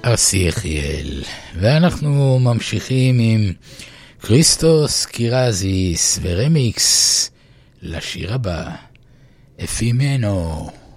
ארסי יחיאל, ואנחנו ממשיכים עם קריסטוס קירזיס ורמיקס לשיר הבא, אפימנו.